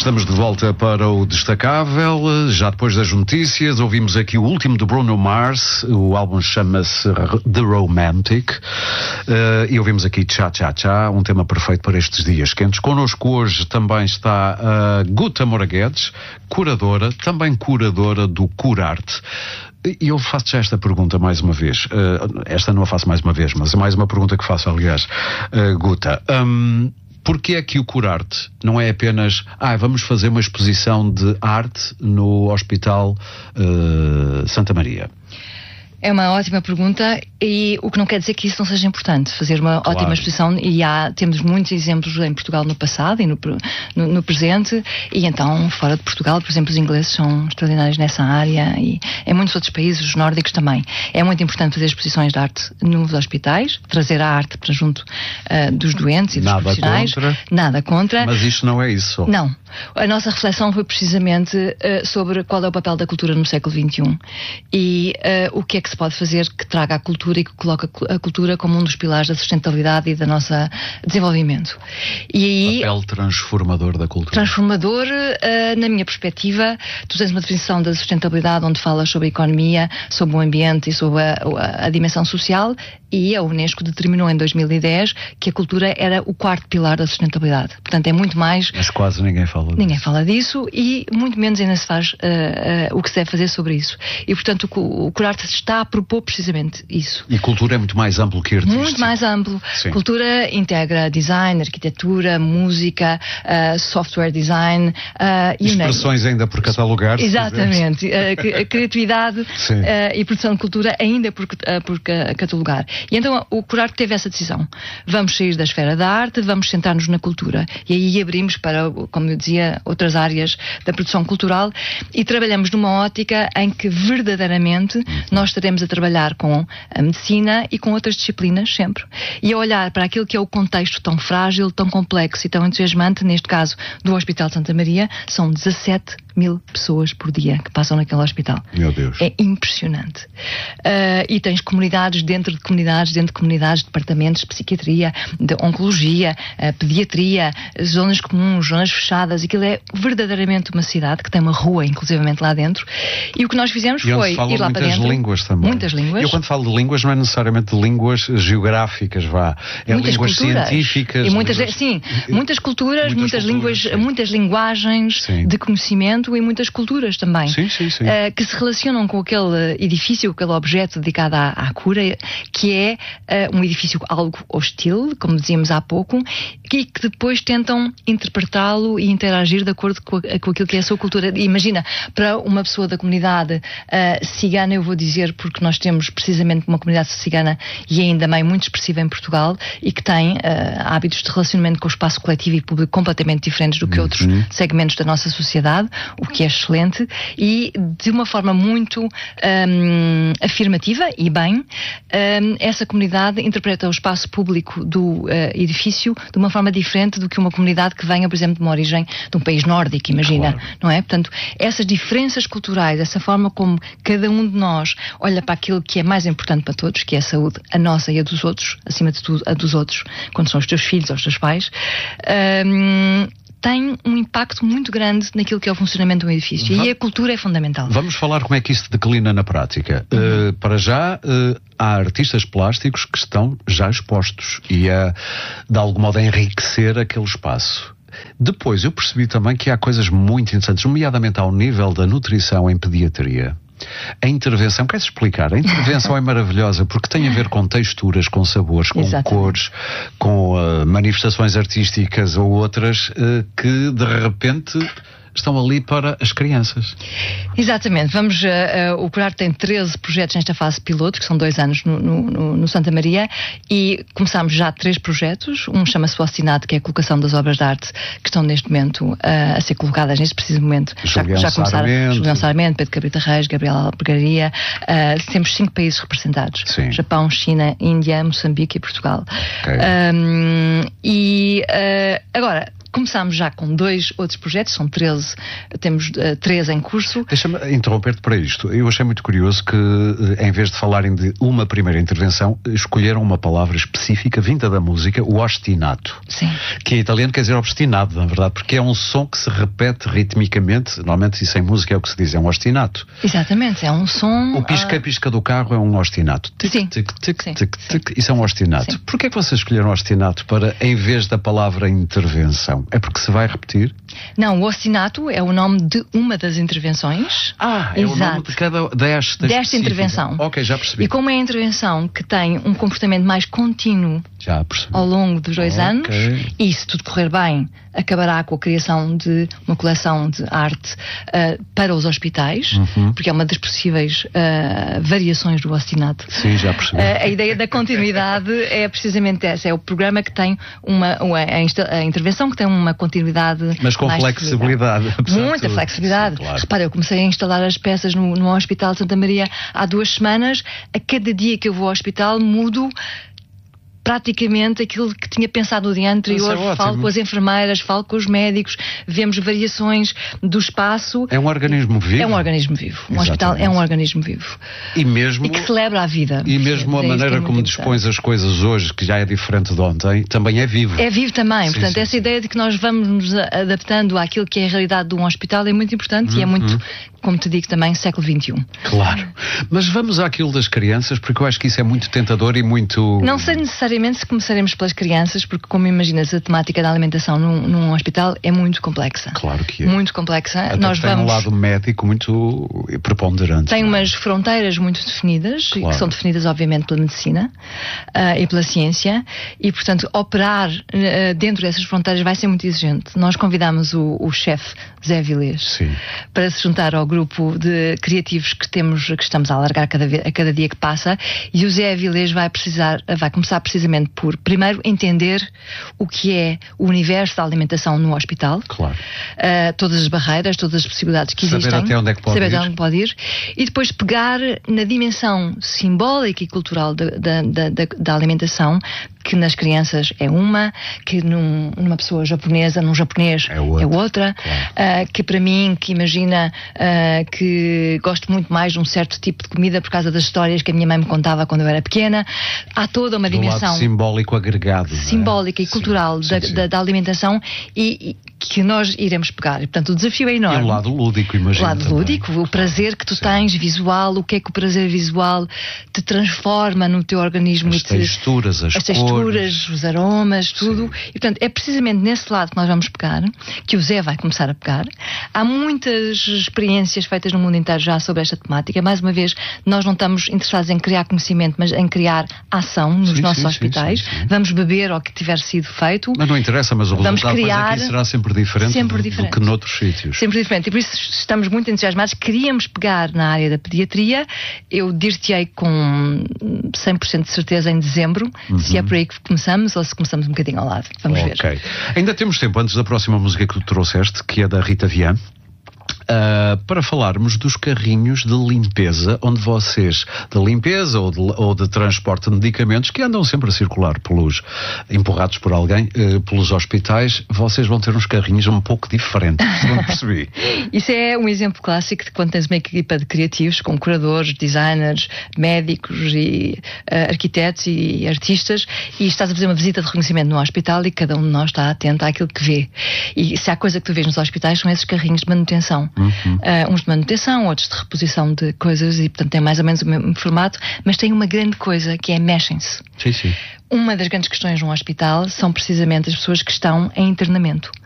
Estamos de volta para o Destacável. Já depois das notícias, ouvimos aqui o último de Bruno Mars. O álbum chama-se The Romantic. E ouvimos aqui Cha Cha Cha, um tema perfeito para estes dias quentes. Connosco hoje também está a Guta Moura Guedes, curadora, também curadora do Curarte. E eu faço já esta pergunta mais uma vez. Esta não a faço mais uma vez, mas é mais uma pergunta que faço, aliás. Guta, porquê é que o Curarte não é apenas vamos fazer uma exposição de arte no Hospital Santa Maria? É uma ótima pergunta, e o que não quer dizer que isso não seja importante, fazer uma ótima exposição, e temos muitos exemplos em Portugal no passado e no presente, e então fora de Portugal, por exemplo, os ingleses são extraordinários nessa área, e em muitos outros países, os nórdicos também. É muito importante fazer exposições de arte nos hospitais, trazer a arte para junto dos doentes e dos profissionais. Nada contra. Mas isto não é isso. Não. A nossa reflexão foi precisamente sobre qual é o papel da cultura no século XXI e o que é que se pode fazer que traga a cultura e que coloque a cultura como um dos pilares da sustentabilidade e da nossa desenvolvimento. E aí, papel transformador da cultura. Transformador, na minha perspectiva, tu tens uma definição da sustentabilidade onde falas sobre a economia, sobre o ambiente e sobre a dimensão social, e a Unesco determinou em 2010 que a cultura era o quarto pilar da sustentabilidade. Portanto, é muito mais... Mas quase ninguém fala disso. Ninguém fala disso, e muito menos ainda se faz o que se deve fazer sobre isso. E, portanto, o Curarte está a propor precisamente isso. E cultura é muito mais amplo que artístico. Muito mais amplo. Sim. Cultura integra design, arquitetura, música, software design... expressões ainda por catalogar. Exatamente. A criatividade e produção de cultura ainda por catalogar. E então o Curarte teve essa decisão. Vamos sair da esfera da arte, vamos sentar-nos na cultura. E aí abrimos para, como eu dizia, outras áreas da produção cultural, e trabalhamos numa ótica em que verdadeiramente nós estaremos a trabalhar com a medicina e com outras disciplinas sempre. E a olhar para aquilo que é o contexto tão frágil, tão complexo e tão entusiasmante, neste caso do Hospital Santa Maria, são 17.000 pessoas por dia que passam naquele hospital. Meu Deus. É impressionante. E tens comunidades dentro de comunidades, departamentos de psiquiatria, de oncologia, pediatria, zonas comuns, zonas fechadas. Aquilo é verdadeiramente uma cidade que tem uma rua, inclusivamente, lá dentro. E o que nós fizemos foi ir lá para dentro. Muitas línguas também. Muitas línguas. Eu, quando falo de línguas, não é necessariamente de línguas geográficas, É muitas línguas científicas. E muitas culturas, muitas linguagens de conhecimento, e muitas culturas também. Sim. Que se relacionam com aquele edifício, aquele objeto dedicado à cura, que é um edifício algo hostil, como dizíamos há pouco, e que depois tentam interpretá-lo e interagir de acordo com aquilo que é a sua cultura. Imagina, para uma pessoa da comunidade cigana, eu vou dizer, porque nós temos precisamente uma comunidade cigana e ainda bem muito expressiva em Portugal, e que tem hábitos de relacionamento com o espaço coletivo e público completamente diferentes do que outros segmentos da nossa sociedade, o que é excelente, e de uma forma muito afirmativa e bem, essa comunidade interpreta o espaço público do edifício de uma forma diferente do que uma comunidade que venha, por exemplo, de uma origem de um país nórdico, imagina, não é? Portanto, essas diferenças culturais, essa forma como cada um de nós olha para aquilo que é mais importante para todos, que é a saúde, a nossa e a dos outros, acima de tudo a dos outros, quando são os teus filhos ou os teus pais, tem um impacto muito grande naquilo que é o funcionamento de um edifício. E a cultura é fundamental. Vamos falar como é que isso declina na prática. Para já, há artistas plásticos que estão já expostos e de algum modo, a enriquecer aquele espaço. Depois, eu percebi também que há coisas muito interessantes, nomeadamente ao nível da nutrição em pediatria. A intervenção, queres explicar? A intervenção é maravilhosa porque tem a ver com texturas, com sabores, com cores, com manifestações artísticas ou outras que de repente estão ali para as crianças. Exatamente. O Curarte tem 13 projetos nesta fase piloto, que são 2 anos no Santa Maria, e começámos já 3 projetos. Um chama-se o Ostinado, que é a colocação das obras de arte que estão neste momento a ser colocadas neste preciso momento. Já começaram Julião Sarmento, Pedro Cabrita Reis, Gabriela Albergaria. Temos 5 países representados. Sim. Japão, China, Índia, Moçambique e Portugal. Okay. Agora, Começámos já com 2 outros projetos, são 13, temos 3 em curso. Deixa-me interromper-te para isto. Eu achei muito curioso que, em vez de falarem de uma primeira intervenção, escolheram uma palavra específica vinda da música, o ostinato. Sim. Que em italiano quer dizer obstinado, na verdade, porque é um som que se repete ritmicamente. Normalmente isso em música é o que se diz, é um ostinato. Exatamente, é um som... O pisca-pisca do carro é um ostinato. Sim. Isso é um ostinato. Sim. Porquê é que vocês escolheram ostinato para, em vez da palavra intervenção? É porque se vai repetir? Não, o ostinato é o nome de uma das intervenções. É o nome de cada desta intervenção. Ok, já percebi. E como é a intervenção que tem um comportamento mais contínuo ao longo dos 2 anos, e se tudo correr bem, acabará com a criação de uma coleção de arte para os hospitais, porque é uma das possíveis variações do ostinato. Sim, já percebi. A ideia da continuidade é precisamente essa, é o programa que tem a intervenção que tem uma continuidade. Mas com flexibilidade. Muita flexibilidade. Claro. Repara, eu comecei a instalar as peças no Hospital de Santa Maria há 2 semanas. A cada dia que eu vou ao hospital mudo praticamente aquilo que tinha pensado no dia anterior. Falo com as enfermeiras, falo com os médicos, vemos variações do espaço. É um organismo vivo? É um organismo vivo. Um hospital é um organismo vivo. E que celebra a vida. E mesmo a maneira como dispões as coisas hoje, que já é diferente de ontem, também é vivo. É vivo também. Portanto, essa ideia de que nós vamos nos adaptando àquilo que é a realidade de um hospital é muito importante e é muito, como te digo também, século XXI. Claro. Mas vamos àquilo das crianças, porque eu acho que isso é muito tentador e muito... Não sei necessariamente se começaremos pelas crianças, porque, como imaginas, a temática da alimentação num hospital é muito complexa. Claro que é. Muito complexa. Até nós tem um lado médico muito preponderante. Tem umas fronteiras muito definidas, que são definidas, obviamente, pela medicina e pela ciência, e, portanto, operar dentro dessas fronteiras vai ser muito exigente. Nós convidámos o chefe Zé Avilés para se juntar ao grupo de criativos que estamos a alargar a cada dia que passa, e o Zé Avilés vai começar precisamente por, primeiro, entender o que é o universo da alimentação no hospital. Claro. Todas as barreiras, todas as possibilidades que existem. Saber até onde é que pode ir. E depois pegar na dimensão simbólica e cultural da alimentação, que nas crianças é uma, que numa pessoa japonesa, num japonês é outra, claro. Que para mim, que imagina que gosto muito mais de um certo tipo de comida por causa das histórias que a minha mãe me contava quando eu era pequena, há toda uma dimensão lado simbólico agregado, simbólica e cultural da alimentação e que nós iremos pegar. E, portanto, o desafio é enorme. E o lado lúdico, imagino. O lado lúdico, o prazer que tu tens visual, o que é que o prazer visual te transforma no teu organismo. As texturas, as cores, os aromas, tudo. E, portanto, é precisamente nesse lado que nós vamos pegar, que o Zé vai começar a pegar. Há muitas experiências feitas no mundo inteiro já sobre esta temática. Mais uma vez, nós não estamos interessados em criar conhecimento, mas em criar ação nos nossos hospitais. Sim. Vamos beber ao que tiver sido feito. Mas não interessa, mas o resultado aqui será sempre diferente do que noutros sítios. Sempre diferente. E por isso estamos muito entusiasmados. Queríamos pegar na área da pediatria. Eu dir-te-ei com 100% de certeza em dezembro, se é por aí que começamos ou se começamos um bocadinho ao lado. Vamos ver. Ainda temos tempo antes da próxima música que tu trouxeste, que é da Rita Vian. Para falarmos dos carrinhos de limpeza, onde vocês, de limpeza ou de transporte de medicamentos, que andam sempre a circular empurrados por alguém, pelos hospitais, vocês vão ter uns carrinhos um pouco diferentes, não percebi. Isso é um exemplo clássico de quando tens uma equipa de criativos, com curadores, designers, médicos e arquitetos e artistas, e estás a fazer uma visita de reconhecimento no hospital e cada um de nós está atento àquilo que vê. E se há coisa que tu vês nos hospitais são esses carrinhos de manutenção. Uns de manutenção, outros de reposição de coisas e, portanto, tem mais ou menos o mesmo formato, mas tem uma grande coisa que é mexem-se. Sim. Uma das grandes questões num hospital são precisamente as pessoas que estão em internamento.